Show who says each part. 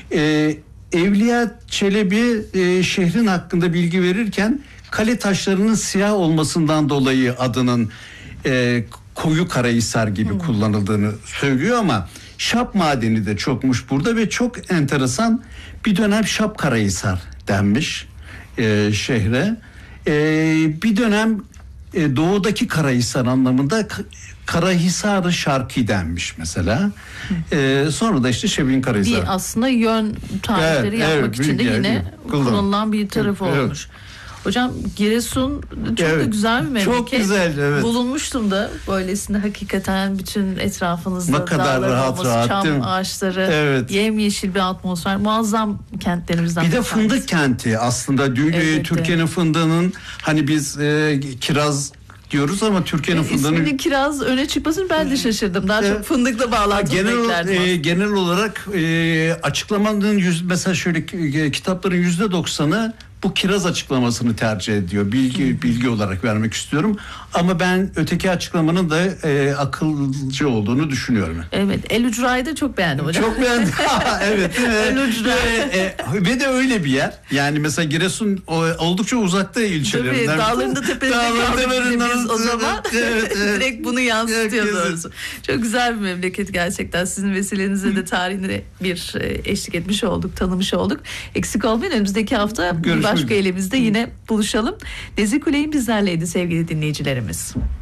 Speaker 1: Evliya Çelebi şehrin hakkında bilgi verirken kale taşlarının siyah olmasından dolayı adının Koyu Karahisar gibi kullanıldığını söylüyor ama şap madeni de çokmuş burada ve çok enteresan, bir dönem Şap Karahisar denmiş şehre. Bir dönem doğudaki Karahisar anlamında Karahisar-ı Şarkı denmiş mesela. Sonra da işte Şebin Karahisar.
Speaker 2: Bir aslında yön tarifleri yapmak için de yine kullanılan bir tarafı olmuş. Hocam Giresun çok da güzel bir memleket.
Speaker 1: Çok güzel, evet.
Speaker 2: Bulunmuştum da böylesine, hakikaten bütün etrafınızda
Speaker 1: ne kadar rahat,
Speaker 2: çam ağaçları, yemyeşil bir atmosfer, muazzam kentlerimizden.
Speaker 1: Bir de fındık kenti aslında. Türkiye'nin fındığının, hani biz kiraz diyoruz ama Türkiye'nin fındığının...
Speaker 2: İsmini kiraz öne çıkmasın, ben de şaşırdım. Daha çok fındıkla bağlantılı beklerdim.
Speaker 1: Genel olarak açıklamanın mesela şöyle kitapların %90'ı bu kiraz açıklamasını tercih ediyor. Bilgi olarak vermek istiyorum. Ama ben öteki açıklamanın da akılcı olduğunu düşünüyorum.
Speaker 2: Evet. El Ucra'yı da çok beğendim hocam.
Speaker 1: Çok beğendim. Evet.
Speaker 2: El Ucra.
Speaker 1: Ve de öyle bir yer. Yani mesela Giresun oldukça uzakta ilçelerinden.
Speaker 2: Tabii, dağlarında tepelerinde biz o zaman direkt bunu yansıtıyor doğrusu. Çok güzel bir memleket gerçekten. Sizin vesilenizle de tarihine bir eşlik etmiş olduk, tanımış olduk. Eksik olmayın. Önümüzdeki hafta başka elimizde yine buluşalım. Nezih Kuley'in bizlerleydi sevgili dinleyicilerimiz.